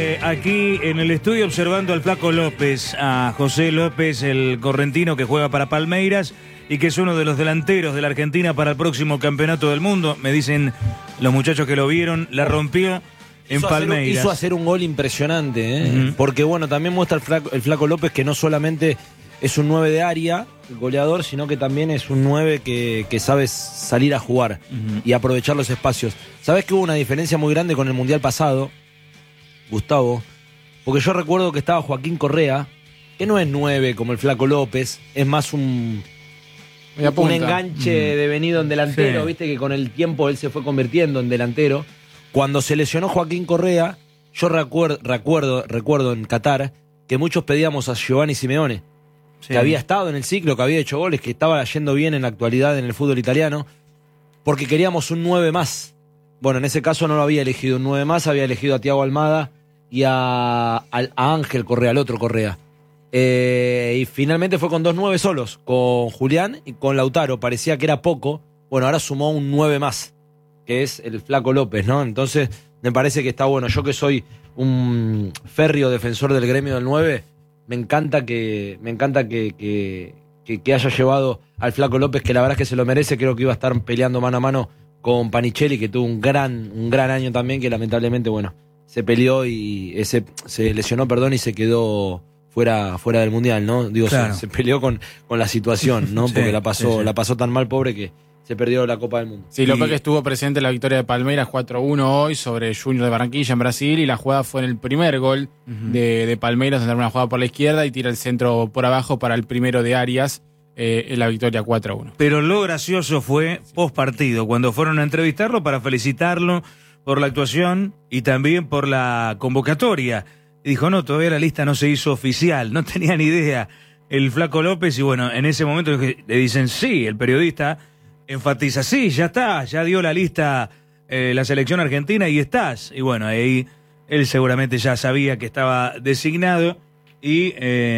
Aquí en el estudio observando al Flaco López, a José López, el correntino que juega para Palmeiras y que es uno de los delanteros de la Argentina para el próximo campeonato del mundo. Me dicen los muchachos que lo vieron, la rompió en Palmeiras. Hizo hacer un gol impresionante, porque bueno, también muestra el Flaco López que no solamente es un 9 de área, el goleador, sino que también es un 9 que sabe salir a jugar y aprovechar los espacios. ¿Sabés que hubo una diferencia muy grande con el Mundial pasado, Gustavo? Porque yo recuerdo que estaba Joaquín Correa, que no es 9 como el Flaco López, es más un enganche devenido en delantero, viste que con el tiempo él se fue convirtiendo en delantero. Cuando se lesionó Joaquín Correa, yo recuerdo en Qatar que muchos pedíamos a Giovanni Simeone, que había estado en el ciclo, que había hecho goles, que estaba yendo bien en la actualidad en el fútbol italiano, porque queríamos un 9 más. Bueno, en ese caso no lo había elegido un 9 más, había elegido a Thiago Almada y a Ángel Correa, al otro Correa. Y finalmente fue con 2 9 solos, con Julián y con Lautaro. Parecía que era poco. Bueno, ahora sumó un 9 más, que es el Flaco López, ¿no? Entonces, me parece que está bueno. Yo que soy un férreo defensor del gremio del 9, me encanta que haya llevado al Flaco López, que la verdad es que se lo merece. Creo que iba a estar peleando mano a mano con Panichelli, que tuvo un gran año también, que lamentablemente, bueno, se peleó y se lesionó, y se quedó fuera del Mundial, ¿no? Digo, claro. se peleó con la situación, ¿no? Porque la pasó tan mal, pobre, que se perdió la Copa del Mundo. Sí, López que estuvo presente en la victoria de Palmeiras 4-1 hoy sobre Junior de Barranquilla en Brasil, y la jugada fue en el primer gol de Palmeiras, donde una jugada por la izquierda y tira el centro por abajo para el primero de Arias, en la victoria 4-1. Pero lo gracioso fue post partido, cuando fueron a entrevistarlo para felicitarlo por la actuación y también por la convocatoria. Y dijo, no, todavía la lista no se hizo oficial, no tenía ni idea el Flaco López. Y bueno, en ese momento le dicen, sí, el periodista enfatiza, sí, ya está, ya dio la lista la selección argentina y estás. Y bueno, ahí él seguramente ya sabía que estaba designado y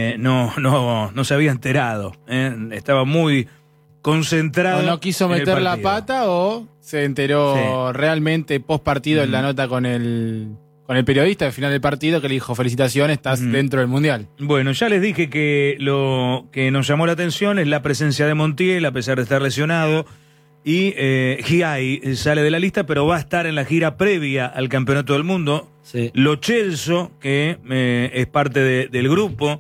no se había enterado. Estaba muy concentrado. O no quiso meter la pata, o se enteró realmente post partido en la nota con el periodista al final del partido, que le dijo, felicitaciones, estás dentro del Mundial. Bueno, ya les dije que lo que nos llamó la atención es la presencia de Montiel, a pesar de estar lesionado, y Giai sale de la lista, pero va a estar en la gira previa al Campeonato del Mundo. Sí. Lo Celso, que es parte del grupo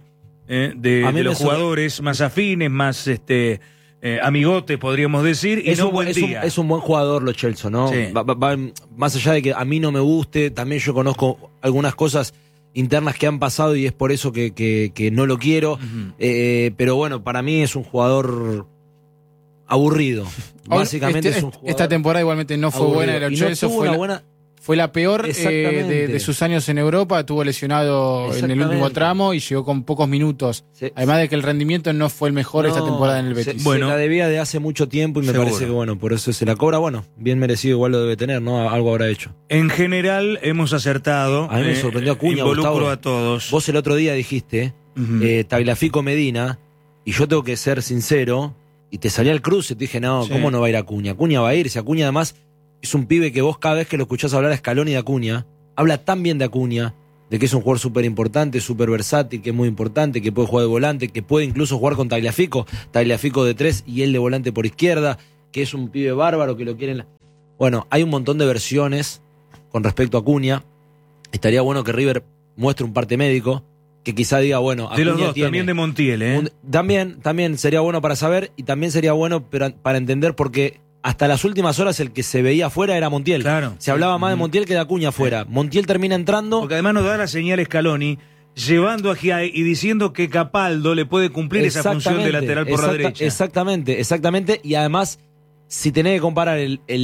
de los jugadores más afines, más amigotes, podríamos decir, y es un buen jugador Lo Celso, ¿no? Sí. Va, más allá de que a mí no me guste, también yo conozco algunas cosas internas que han pasado y es por eso que no lo quiero. Pero bueno, para mí es un jugador aburrido. Básicamente es un jugador. Esta temporada igualmente no fue aburrido. Buena de Lo Celso, fue la peor de sus años en Europa. Estuvo lesionado en el último tramo y llegó con pocos minutos. Además de que el rendimiento no fue el mejor esta temporada en el Betis. Se la debía de hace mucho tiempo y me parece que bueno, por eso se la cobra. Bueno, bien merecido igual lo debe tener, ¿no? Algo habrá hecho. En general hemos acertado. A mí me sorprendió Acuña, involucro Gustavo, a todos. Vos el otro día dijiste Tagliafico Medina, y yo tengo que ser sincero, y te salía el cruce, te dije, no, ¿cómo no va a ir Acuña? Acuña va a ir, si Acuña además es un pibe que vos cada vez que lo escuchás hablar a Scaloni de Acuña, habla tan bien de Acuña, de que es un jugador súper importante, súper versátil, que es muy importante, que puede jugar de volante, que puede incluso jugar con Tagliafico de 3 y él de volante por izquierda, que es un pibe bárbaro, que lo quieren. Bueno, hay un montón de versiones con respecto a Acuña. Estaría bueno que River muestre un parte médico, que quizá diga, bueno, Acuña de los dos, tiene, también de Montiel, También sería bueno para saber, y también sería bueno para entender, porque hasta las últimas horas el que se veía afuera era Montiel. Claro. Se hablaba más de Montiel que de Acuña afuera. Montiel termina entrando. Porque además nos da la señal Scaloni, llevando a Giai y diciendo que Capaldo le puede cumplir esa función de lateral por la derecha. Exactamente. Y además, si tenés que comparar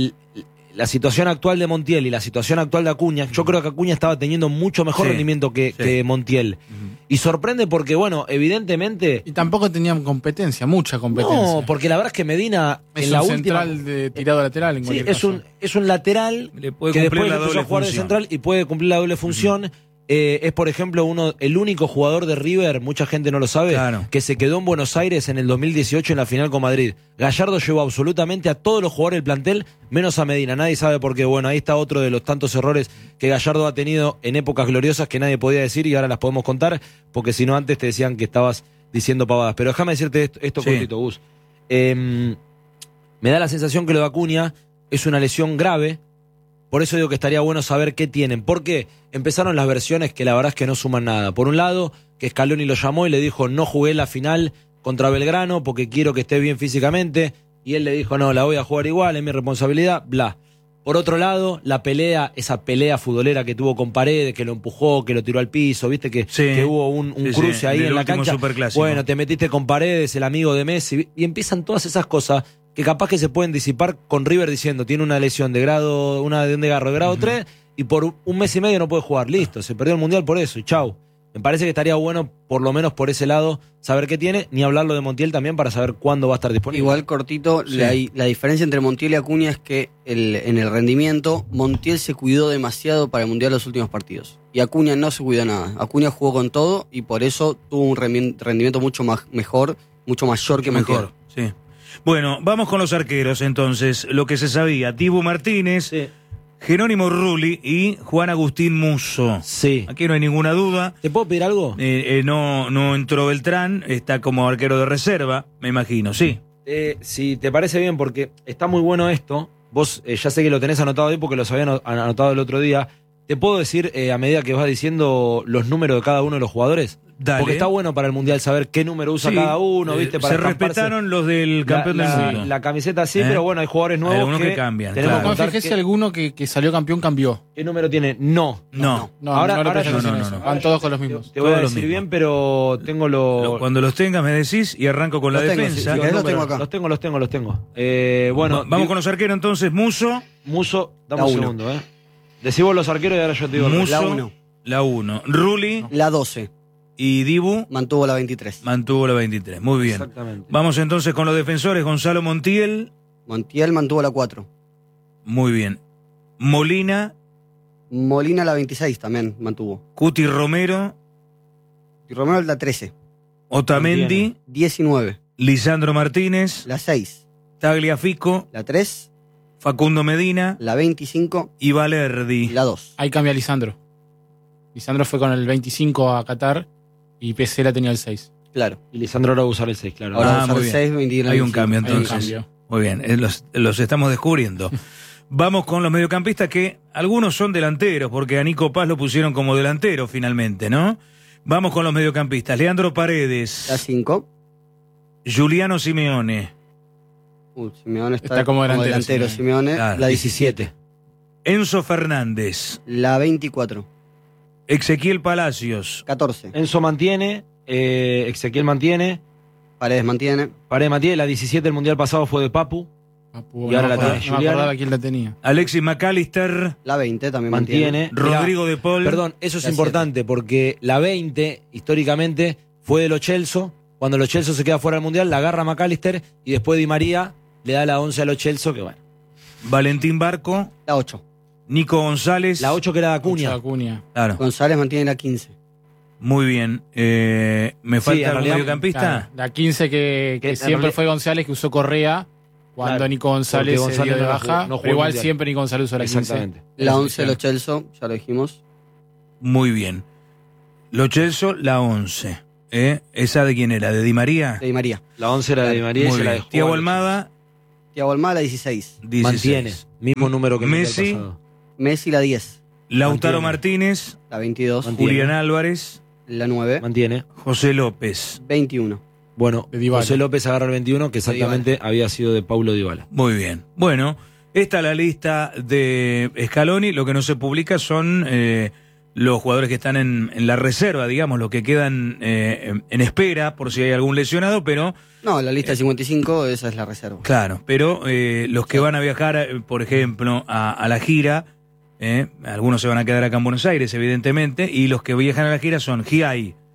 la situación actual de Montiel y la situación actual de Acuña, yo creo que Acuña estaba teniendo mucho mejor rendimiento que Montiel. Y sorprende porque, bueno, evidentemente... Y tampoco tenían mucha competencia. No, porque la verdad es que Medina es en la un última... central de tirado lateral en cualquier caso. Es un lateral le puede que cumplir después la doble empezó a jugar de función. central y puede cumplir la doble función. es, por ejemplo, el único jugador de River, mucha gente no lo sabe, Claro. que se quedó en Buenos Aires en el 2018 en la final con Madrid. Gallardo llevó absolutamente a todos los jugadores del plantel, menos a Medina. Nadie sabe por qué. Bueno, ahí está otro de los tantos errores que Gallardo ha tenido en épocas gloriosas que nadie podía decir y ahora las podemos contar, porque si no antes te decían que estabas diciendo pavadas. Pero déjame decirte esto Sí. cortito, Gus. Me da la sensación que lo de Acuña es una lesión grave. Por eso digo que estaría bueno saber qué tienen. Porque empezaron las versiones que la verdad es que no suman nada. Por un lado, que Scaloni lo llamó y le dijo, no jugué la final contra Belgrano porque quiero que esté bien físicamente. Y él le dijo, no, la voy a jugar igual, es mi responsabilidad, bla. Por otro lado, la pelea, esa pelea futbolera que tuvo con Paredes, que lo empujó, que lo tiró al piso, viste que, Sí. que hubo un Sí, cruce sí, ahí del en la último cancha. superclásico. Bueno, te metiste con Paredes, el amigo de Messi, y empiezan todas esas cosas que capaz que se pueden disipar con River diciendo, tiene una lesión de grado, de un desgarro de grado 3, y por un mes y medio no puede jugar. Listo, se perdió el Mundial por eso, y chau. Me parece que estaría bueno, por lo menos por ese lado, saber qué tiene, ni hablarlo de Montiel también para saber cuándo va a estar disponible. Igual cortito, Sí. la diferencia entre Montiel y Acuña es que en el rendimiento, Montiel se cuidó demasiado para el Mundial los últimos partidos. Y Acuña no se cuidó nada. Acuña jugó con todo y por eso tuvo un rendimiento mucho más mejor, mucho mayor que Montiel. Mejor, sí. Bueno, vamos con los arqueros entonces. Lo que se sabía, Dibu Martínez, Sí. Jerónimo Rulli y Juan Agustín Musso. Sí. Aquí no hay ninguna duda. ¿Te puedo pedir algo? No entró Beltrán, está como arquero de reserva, me imagino, sí. Si te parece bien, porque está muy bueno esto, vos ya sé que lo tenés anotado ahí porque los había anotado el otro día, ¿te puedo decir a medida que vas diciendo los números de cada uno de los jugadores? Dale. Porque está bueno para el Mundial saber qué número usa Sí, cada uno, ¿viste? Para se estamparse respetaron los del campeón del mundo. la camiseta sí, ¿Eh? pero bueno, hay jugadores nuevos algunos que cambian, tenemos claro. que ¿Cómo contar fijé si alguno que salió campeón cambió? qué número tiene? No. No. No, Ahora- no, ahora presté yo- atención a no, eso. no. Van todos con los mismos. Te voy a Todos los decir mismos. bien, pero tengo Cuando los tengas me decís y arranco con la Los tengo, defensa. sí, los los tengo números. acá. Los tengo. Bueno, Vamos con los arqueros entonces, Musso. Muso, dame La un uno. segundo, Decí vos los arqueros y ahora yo te digo el resto. Musso, La uno. la 1. Rulli La 12, y Dibu mantuvo la 23. mantuvo la 23. Muy bien. Exactamente. Vamos entonces con los defensores. Gonzalo Montiel. Montiel mantuvo la 4. Muy bien. Molina, Molina la 26 también mantuvo. Cuti Romero, Y Romero la 13. Otamendi, 19. Lisandro Martínez, La 6. Tagliafico, La 3. Facundo Medina La 25. y Valerdi. Y la 2. Ahí cambia Lisandro. Lisandro fue con el 25 a Qatar y Pesela tenía el 6. Claro. Y Lisandro ahora va a usar el 6, claro. Ahora Ah, va a usar muy el bien. 6, 21. Hay un cambio Hay un entonces. cambio. Muy bien, los estamos descubriendo. Vamos con los mediocampistas que algunos son delanteros, porque a Nico Paz lo pusieron como delantero finalmente, ¿no? Vamos con los mediocampistas. Leandro La Paredes, 5. Juliano Simeone, Simeone Está como delantero, Simeone. Claro. La 17. Enzo Fernández, La 24. Ezequiel Palacios, 14. Enzo mantiene, Ezequiel mantiene, Paredes mantiene. Paredes mantiene, la 17 del Mundial pasado fue de Papu, Papu, Y ahora la no, tiene no me Julián. acordaba quién la tenía. Alexis McAllister, La 20 también mantiene. mantiene. Rodrigo de Paul. Perdón, eso es La importante porque la 20 históricamente fue de Lo Celso. Cuando Lo Celso se queda fuera del Mundial, la agarra McAllister y después Di María le da la 11 a Lo Celso, que bueno. Valentín Barco, La 8. Nico González. La 8 que era de Acuña. Acuña. Claro, González mantiene la 15. muy bien. ¿Me Sí, falta en algún realidad, mediocampista? Claro, la 15 que Que en siempre realidad- fue González, que usó Correa cuando Claro, Nico González porque se dio de González no baja. jugó- no jugó pero igual el Mundial. siempre Nico González usó la 15. Exactamente. La Eso 11 sí. Lo Celso, ya lo dijimos. Muy bien. Lo Celso, la 11. ¿Esa de quién era? ¿De Di María? De Di María. La 11 era de Di María y Muy se la bien. dejó. Thiago a Lo Almada, Thiago Almada la 16. 16. Mantiene. Mismo número que el Mundial Messi. pasado. Messi la 10. Lautaro Mantiene. Martínez, La 22. Mantiene. Julián Álvarez, La 9. Mantiene. José López. 21. Bueno, De Dybala. José López agarra el 21, que exactamente había sido de Paulo Dybala. Muy bien. Bueno, esta es la lista de Scaloni. Lo que no se publica son los jugadores que están en la reserva, digamos, los que quedan en espera por si hay algún lesionado, pero No, la lista de 55, esa es la reserva. claro, pero los que van a viajar, por ejemplo, a la gira, algunos se van a quedar acá en Buenos Aires, evidentemente, y los que viajan a la gira son Giai,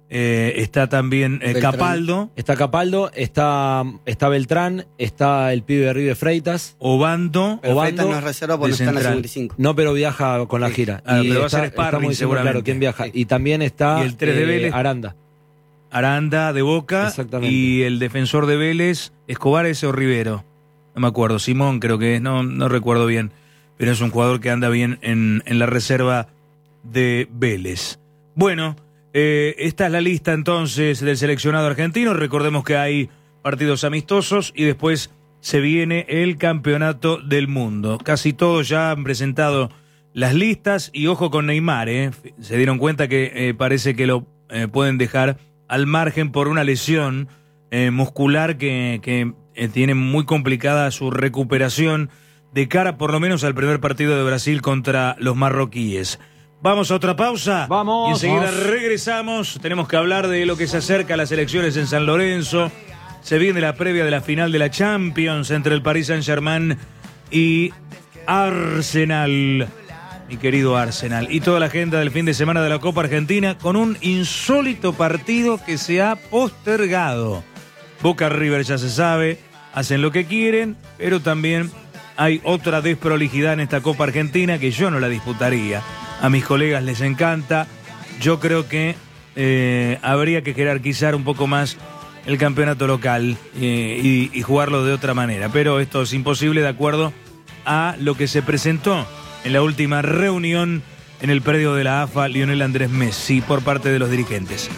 está también Capaldo. Está Capaldo, está Beltrán, está el pibe de River Freitas. Obando. Pero Freitas no es reserva porque no está en la central. 55. No, pero viaja con la gira. Pero va a ser está sparring, muy seguramente. claro quién viaja. Y también está Y el 3 de Vélez. Aranda. de Boca. Exactamente. Y el defensor de Vélez, Escobar ese o Rivero. No me acuerdo, Simón creo que es, no recuerdo bien. Pero es un jugador que anda bien en la reserva de Vélez. Bueno, esta es la lista entonces del seleccionado argentino. Recordemos que hay partidos amistosos y después se viene el campeonato del mundo. Casi todos ya han presentado las listas y ojo con Neymar. Se dieron cuenta que parece que lo pueden dejar al margen por una lesión muscular que tiene muy complicada su recuperación de cara por lo menos al primer partido de Brasil contra los marroquíes. Vamos a otra pausa. Vamos. Y enseguida regresamos. Tenemos que hablar de lo que se acerca a las elecciones en San Lorenzo. Se viene la previa de la final de la Champions entre el Paris Saint-Germain y Arsenal. Mi querido Arsenal. Y toda la agenda del fin de semana de la Copa Argentina con un insólito partido que se ha postergado. Boca River ya se sabe, hacen lo que quieren, pero también hay otra desprolijidad en esta Copa Argentina que yo no la disputaría. A mis colegas les encanta. Yo creo que habría que jerarquizar un poco más el campeonato local y jugarlo de otra manera. Pero esto es imposible de acuerdo a lo que se presentó en la última reunión en el predio de la AFA Lionel Andrés Messi por parte de los dirigentes.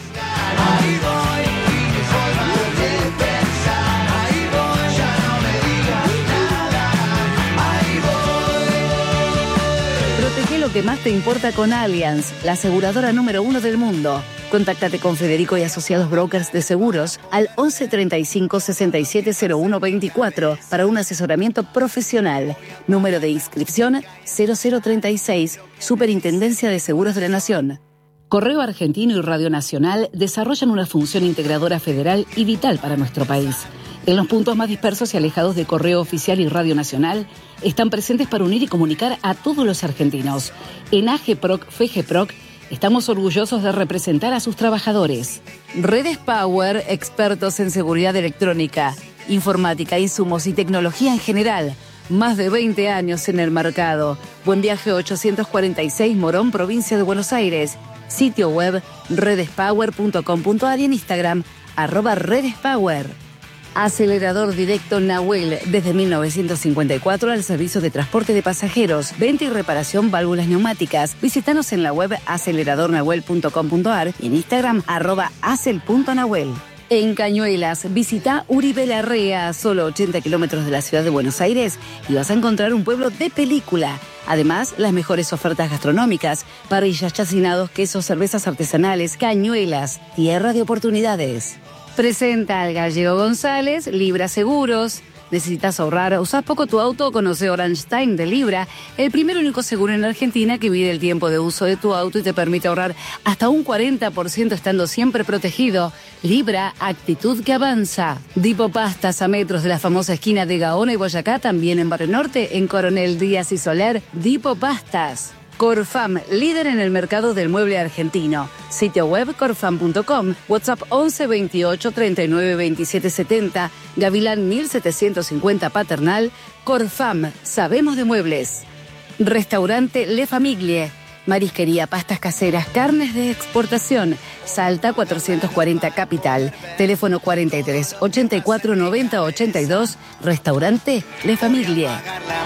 Protege lo que más te importa con Allianz, la aseguradora número 1 del mundo. Contáctate con Federico y Asociados Brokers de Seguros al 11 35 67 01 24 para un asesoramiento profesional. Número de inscripción 0036, Superintendencia de Seguros de la Nación. Correo Argentino y Radio Nacional desarrollan una función integradora federal y vital para nuestro país. En los puntos más dispersos y alejados de Correo Oficial y Radio Nacional, están presentes para unir y comunicar a todos los argentinos. En AGPROC, FGPROC, estamos orgullosos de representar a sus trabajadores. Redes Power, expertos en seguridad electrónica, informática, insumos y tecnología en general. Más de 20 años en el mercado. Buen Viaje 846 Morón, provincia de Buenos Aires. Sitio web redespower.com.ar y en Instagram @redespower. Acelerador directo Nahuel, desde 1954 al servicio de transporte de pasajeros, venta y reparación válvulas neumáticas. Visítanos en la web aceleradornahuel.com.ar y en Instagram @acel.nahuel. En Cañuelas, visita Uribe Larrea, solo 80 kilómetros de la ciudad de Buenos Aires, y vas a encontrar un pueblo de película. Además, las mejores ofertas gastronómicas, parrillas, chacinados, quesos, cervezas artesanales. Cañuelas, tierra de oportunidades. Presenta al Gallego González, Libra Seguros. ¿Necesitas ahorrar? ¿Usás poco tu auto? Conoce Orange Time de Libra, el primer y único seguro en Argentina que mide el tiempo de uso de tu auto y te permite ahorrar hasta un 40% estando siempre protegido. Libra, actitud que avanza. Dipo Pastas, a metros de la famosa esquina de Gaona y Boyacá, también en Barrio Norte, en Coronel Díaz y Soler. Dipo Pastas. Corfam, líder en el mercado del mueble argentino. Sitio web corfam.com, WhatsApp 11 28 39 27 70, Gavilán 1750 Paternal. Corfam, sabemos de muebles. Restaurante Le Famiglie, marisquería, pastas caseras, carnes de exportación. Salta 440 Capital, teléfono 43 84 90 82, Restaurante Le Famiglie.